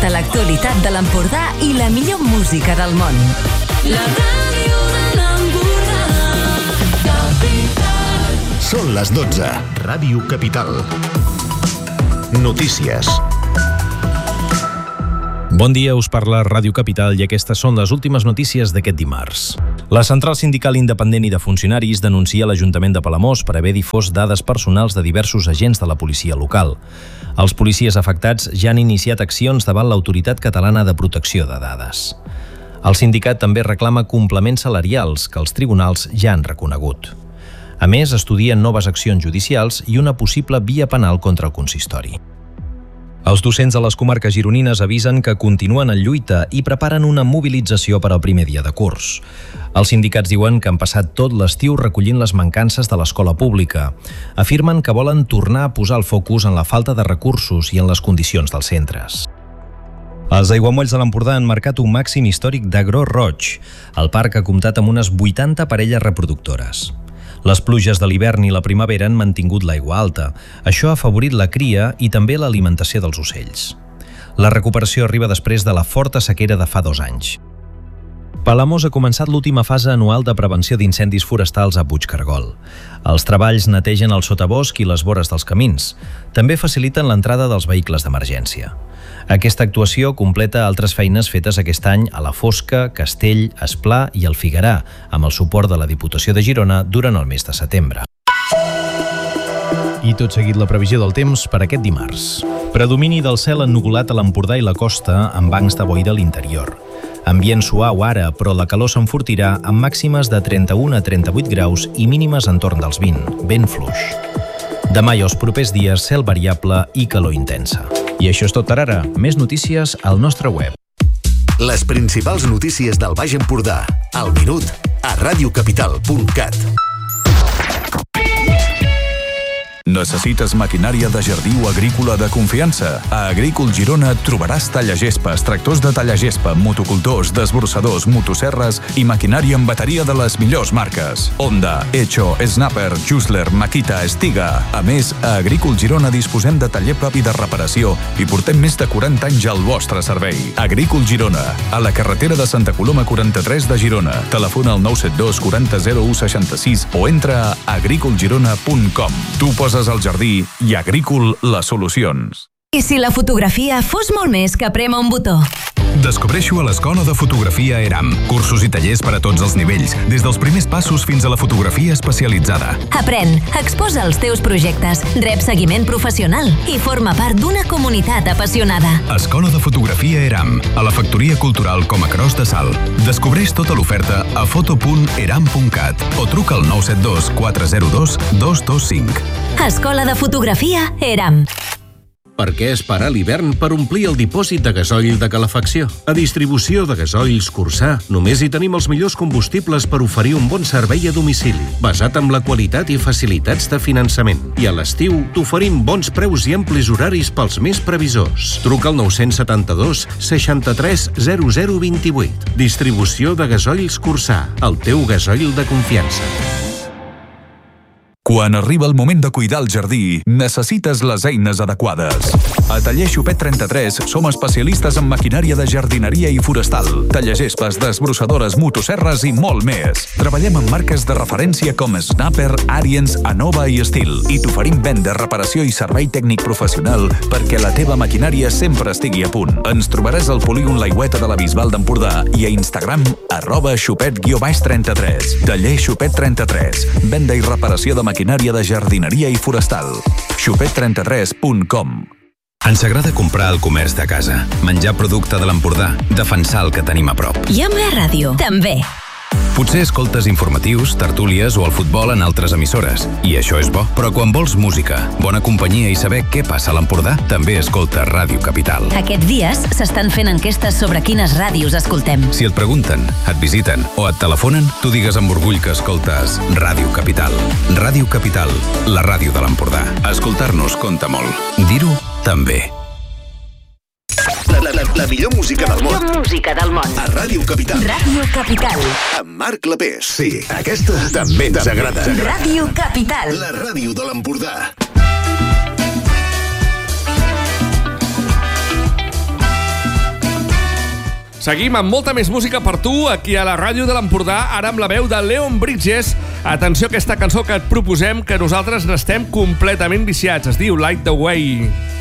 Tota l'actualitat de l'Empordà i la millor música del món. La ràdio de l'Empordà, Capital. Són les 12. Ràdio Capital. Notícies. Bon dia, us parla Ràdio Capital i aquestes són les últimes notícies d'aquest dimarts. La Central Sindical Independent i de Funcionaris denuncia l'Ajuntament de Palamós per haver difós dades personals de diversos agents de la policia local. Els policies afectats ja han iniciat accions davant l'Autoritat Catalana de Protecció de Dades. El sindicat també reclama complements salarials que els tribunals ja han reconegut. A més, estudien noves accions judicials i una possible via penal contra el consistori. Els docents de les comarques gironines avisen que continuen en lluita i preparen una mobilització per al primer dia de curs. Els sindicats diuen que han passat tot l'estiu recollint les mancances de l'escola pública. Afirmen que volen tornar a posar el focus en la falta de recursos i en les condicions dels centres. Els aiguamolls de l'Empordà han marcat un màxim històric de gros roig. El parc ha comptat amb unes 80 parelles reproductores. Les pluges de l'hivern i la primavera han mantingut l'aigua alta. Això ha afavorit la cria i també l'alimentació dels ocells. La recuperació arriba després de la forta sequera de fa 2 anys. Palamós ha començat l'última fase anual de prevenció d'incendis forestals a Puigcargol. Els treballs netegen el sotabosc i les vores dels camins. També faciliten l'entrada dels vehicles d'emergència. Aquesta actuació completa altres feines fetes aquest any a la Fosca, Castell, Esplà i el Figuerà, amb el suport de la Diputació de Girona durant el mes de setembre. I tot seguit la previsió del temps per aquest dimarts. Predomini del cel ennuvolat a l'Empordà i la costa amb bancs de boira a l'interior. Ambient suau ara, però la calor s'enfortirà amb màximes de 31 a 38 graus i mínimes entorn dels 20, vent fluix. Demà i els propers dies, cel variable i calor intensa. I això és tot per ara. Més notícies al nostre web. Les principals notícies del Baix Empordà. Al minut a radiocapital.cat. Necessites maquinària de jardí o agrícola de confiança? A Agrícol Girona trobaràs tallagespes, tractors de tallagespa, motocultors, desbrossadors, motosserres i maquinària amb bateria de les millors marques. Honda, Echo, Snapper, Schussler, Makita, Stiga. A més, a Agrícol Girona disposem de taller propi de reparació i portem més de 40 anys al vostre servei. Agrícol Girona, a la carretera de Santa Coloma 43 de Girona. Telefona al 972 40 01 66 o entra a agricolgirona.com. Tu poses al jardí i Agrícol les solucions. I si la fotografia fos molt més que prémer un botó? Descobreixo a l'Escola de Fotografia ERAM. Cursos i tallers per a tots els nivells, des dels primers passos fins a la fotografia especialitzada. Aprèn, exposa els teus projectes, rep seguiment professional i forma part d'una comunitat apassionada. Escola de Fotografia ERAM, a la Factoria Cultural com a Cros de Sal. Descobreix tota l'oferta a foto.eram.cat o truca al 972 402 225. Escola de Fotografia ERAM. Per què esperar l'hivern per omplir el dipòsit de gasoil de calefacció? A Distribució de Gasoils Cursà només hi tenim els millors combustibles per oferir un bon servei a domicili, basat en la qualitat i facilitats de finançament. I a l'estiu t'oferim bons preus i amplis horaris pels més previsors. Truca al 972 63 0028. Distribució de Gasoils Cursà, el teu gasoil de confiança. Quan arriba el moment de cuidar el jardí, necessites les eines adequades. A Taller Xupet 33 som especialistes en maquinària de jardineria i forestal, tallagespes, desbrossadores, motosserres i molt més. Treballem amb marques de referència com Snapper, Ariens, Anova i Stihl i t'oferim venda, reparació i servei tècnic professional perquè la teva maquinària sempre estigui a punt. Ens trobaràs al polígon L'Aigüeta de la Bisbal d'Empordà i a Instagram @xupet_33. Taller Xupet 33. Venda i reparació de maquinària de jardineria i forestal. xupet33.com. Ens agrada comprar al comerç de casa, menjar producte de l'Empordà, defensar el que tenim a prop. I amb la ràdio, també. Potser escoltes informatius, tertúlies o el futbol en altres emissores, i això és bo. Però quan vols música, bona companyia i saber què passa a l'Empordà, també escolta Ràdio Capital. Aquests dies s'estan fent enquestes sobre quines ràdios escoltem. Si et pregunten, et visiten o et telefonen, tu digues amb orgull que escoltes Ràdio Capital. Ràdio Capital, la ràdio de l'Empordà. Escoltar-nos compta molt. Dir-ho, també. La millor música del món. La millor música del món. A Ràdio Capital. Ràdio Capital. Amb Marc Clapés. Sí, aquesta també ens agrada. Ràdio Capital. La ràdio de l'Empordà. Seguim amb molta més música per tu aquí a la ràdio de l'Empordà, ara amb la veu de Leon Bridges. Atenció a aquesta cançó que et proposem, que nosaltres n'estem completament viciats. Es diu Light the Way.